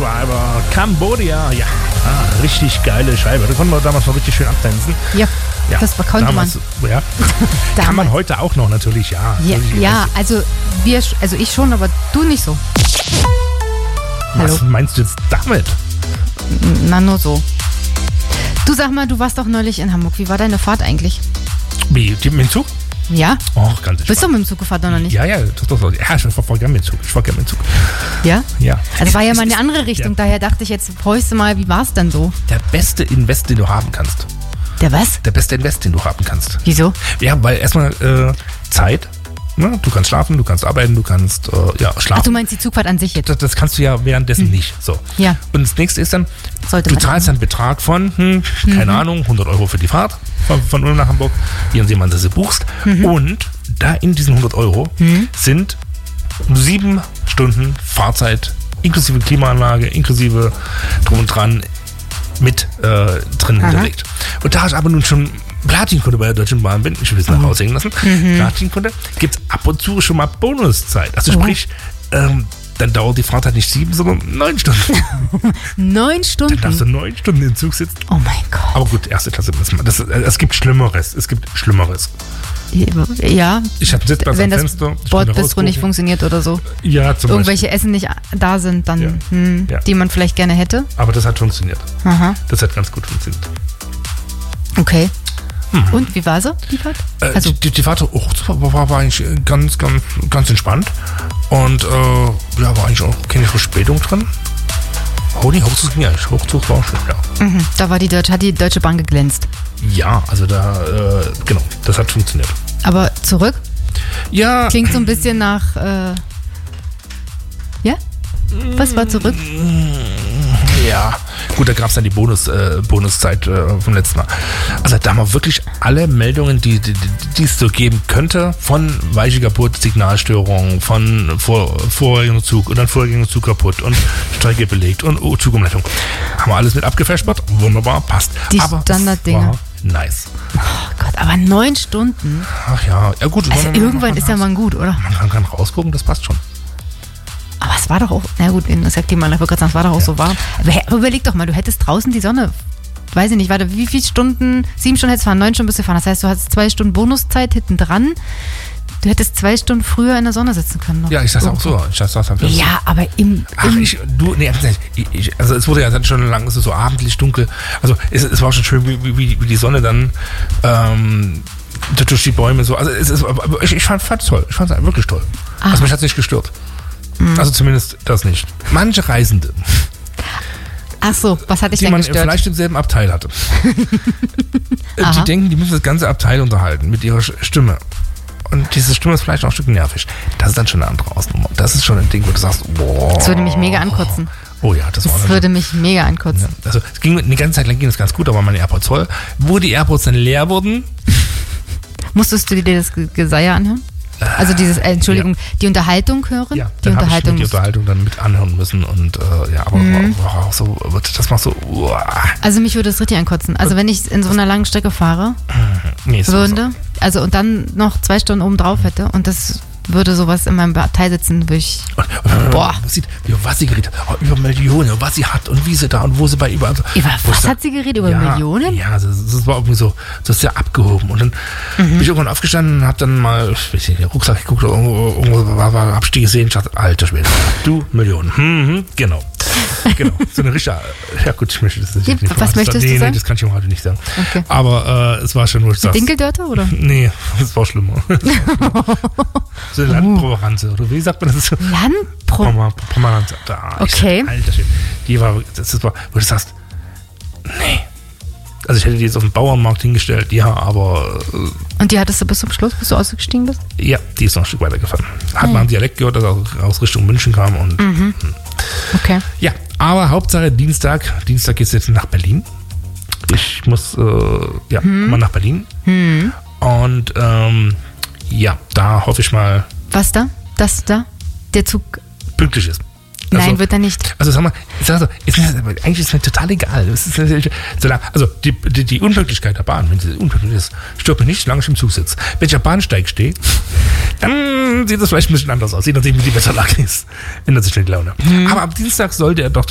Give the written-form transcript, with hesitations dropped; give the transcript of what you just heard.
Driver, Cambodia. Ja, richtig geile Scheibe. Da konnten wir damals noch richtig schön abtanzen. Ja, das konnte damals, man. Ja. Kann man heute auch noch natürlich, ja. Ja, also ich schon, aber du nicht so. Was meinst du jetzt damit? Na, nur so. Du sag mal, du warst doch neulich in Hamburg. Wie war deine Fahrt eigentlich? Wie? Mit dem Zug? Ja. Oh, ganz entspannt. Bist du mit dem Zug gefahren oder nicht? Ja, doch. Ja, ich fahr gerne mit dem Zug. Ja? Ja. Also war ja mal eine andere Richtung, daher dachte ich, jetzt bräuchst du mal, wie war es denn so? Der beste Invest, den du haben kannst. Der was? Der beste Invest, den du haben kannst. Wieso? Ja, weil erstmal Zeit. Ne? Du kannst schlafen, du kannst arbeiten, du kannst schlafen. Ach, du meinst die Zugfahrt an sich jetzt? Das kannst du ja währenddessen nicht. So. Ja. Und das nächste ist dann, du zahlst einen Betrag von, keine Ahnung, 100 Euro für die Fahrt von Ulm nach Hamburg, je nachdem, wann du sie buchst. Und da in diesen 100 Euro sind 7 Stunden Fahrzeit, inklusive Klimaanlage, inklusive drum und dran, mit drin hinterlegt. Und da ich aber nun schon Platinkunde bei der Deutschen Bahn bin, ich will es nach Hause hängen lassen, Platinkunde, gibt es ab und zu schon mal Bonuszeit. Also sprich, dann dauert die Fahrt halt nicht 7, sondern 9 Stunden. 9 Stunden? Dann darfst du 9 Stunden im Zug sitzen. Oh mein Gott. Aber gut, erste Klasse. Es gibt Schlimmeres. Ja. Ich hatte einen Sitzplatz am Fenster. Wenn das Bordbistro nicht funktioniert oder so. Ja, zum Irgendwelche Essen nicht da sind, dann die man vielleicht gerne hätte. Aber das hat funktioniert. Aha. Das hat ganz gut funktioniert. Okay. Und wie war sie, die Fahrt? Also die Fahrt war eigentlich ganz entspannt. Und war eigentlich auch keine Verspätung drin. Die Hochzug ging eigentlich. Hochzug war schön, ja. Da hat die Deutsche Bahn geglänzt. Ja, also genau, das hat funktioniert. Aber zurück? Ja. Klingt so ein bisschen nach, ja? Was war zurück? Ja, gut, da gab es dann die Bonuszeit vom letzten Mal. Also da haben wir wirklich alle Meldungen, die es so geben könnte, von Weiche kaputt, Signalstörung, von vorhergehender Zug und dann vorhergehender Zug kaputt und Strecke belegt und Zugumleitung. Haben wir alles mit abgefespert, wunderbar, passt. Die Standarddinge. Nice. Oh Gott, aber 9 Stunden? Ach ja, gut. Also irgendwann ist ja mal gut, oder? Man kann rausgucken, das passt schon. Aber es war doch auch, na gut, das sagt jemand, ich wollte gerade sagen, es war doch auch so warm. Aber überleg doch mal, du hättest draußen die Sonne, weiß ich nicht, warte, wie viele Stunden, 7 Stunden hättest du fahren, 9 Stunden bist du fahren. Das heißt, du hast 2 Stunden Bonuszeit hinten dran. Du hättest 2 Stunden früher in der Sonne sitzen können. Noch. Ja, ich sag's auch so. Ja, aber also es wurde ja dann schon lang, es ist so abendlich dunkel. Also es war schon schön, wie die Sonne dann durch die Bäume so. Also ich fand's toll. Ich fand's wirklich toll. Also mich hat's nicht gestört. Also zumindest das nicht. Manche Reisende. Ach so, was hat dich denn gestört? Die man vielleicht im selben Abteil hatte. Die denken, die müssen das ganze Abteil unterhalten mit ihrer Stimme. Und diese Stimme ist vielleicht auch ein Stück nervig. Das ist dann schon eine andere Ausnahme. Das ist schon ein Ding, wo du sagst, boah. Das würde mich mega ankotzen. Oh ja, das würde mich mega ankotzen. Ja, also es ging eine ganze Zeit lang das ganz gut, aber meine AirPods voll. Wo die AirPods dann leer wurden. Musstest du dir das Geseier anhören? Also die Unterhaltung hören? Ja, die Unterhaltung dann mit anhören müssen und aber auch so, das macht so. Also mich würde es richtig ankotzen. Also wenn ich in so einer langen Strecke fahre, und dann noch 2 Stunden oben drauf hätte und das würde sowas in meinem Abteil sitzen, würde ich. Boah. Was sie geredet hat, über Millionen, was sie hat und wie sie da und wo sie bei überall. Über was hat sie geredet? Über Millionen? Ja, das war irgendwie so, das ist ja abgehoben. Und dann bin ich irgendwann aufgestanden und hab dann mal, den Rucksack geguckt, hab ich die gesehen, ich dachte, alter Schwede, du Millionen. Genau. So eine richtige, ja gut, ich möchte das nicht. Was möchtest du sagen? Nee, das kann ich heute nicht sagen. Okay. Aber es war schon, wo ich sag's. Dinkeldörter, oder? Nee, das war schlimmer. So eine Landproveranze, oder wie sagt man das? Landproveranze. Okay. Alter Schwede. Die war, das war, wo du sagst, nee. Also ich hätte die jetzt auf dem Bauernmarkt hingestellt, ja, aber... Und die hattest du bis zum Schluss, bis du ausgestiegen bist? Ja, die ist noch ein Stück weitergefahren. Hat man einen Dialekt gehört, dass er aus Richtung München kam. Und, Okay. Ja, aber Hauptsache Dienstag geht's jetzt nach Berlin. Ich muss mal nach Berlin. Und da hoffe ich mal... Was da? Das da? Der Zug... Pünktlich ist. Nein, wird er nicht. Also sag mal, eigentlich ist mir total egal. Also die Unpünktlichkeit der Bahn, wenn sie unpünktlich ist, stört mich nicht, solange ich im Zug sitze. Wenn ich am Bahnsteig stehe, dann sieht das vielleicht ein bisschen anders aus, je nachdem wie die Wetterlage ist. Ändert sich die Laune. Aber am Dienstag sollte er doch